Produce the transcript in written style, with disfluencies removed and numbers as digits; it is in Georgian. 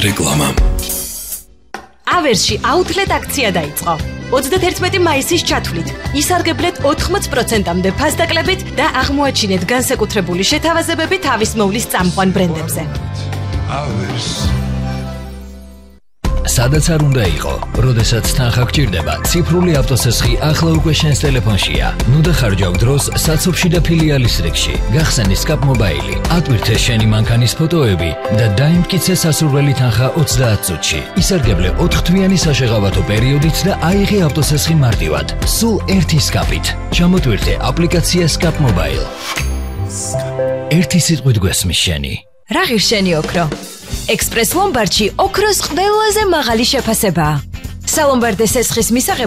რეკლამა. ავერსში აუთლეტ აქცია დაიწყო. 31 მაისის ჩათვლით ისარგებლეთ 80%-მდე ფასდაკლებით და აღმოაჩინეთ განსაკუთრებული შეთავაზებები თავის მოვლის წამყვან ბრენდებზე. ავერს. სადაც არ უნდა იყო, როდესაც თანხა გჭირდება, ციფრული ავტოსესხი ახლა უკვე შენს ტელეფონშია. ნუ დახარჯავ დროს საცობში და ფილიალის რიგში. გახსენი Scap Mobile, ატვირთე შენი მანქანის ფოტოები და დაიმტკიცე სასურველი თანხა 30 წუთში. ისარგებლე 4 თვიანი საშეღავათო პერიოდით და აიღე ავტოსესხი მარტივად. სულ ერთი Scap-ით. ჩამოტვირთე აპლიკაცია Scap Mobile. ერთი სიტყვით გვესმის შენი. რა ღირსენი ოქრო? ექსპრეს ლომბარდში ოქროს ყველაზე მაღალი შეფასებაა. სალომბარდე სესხის მისაღებად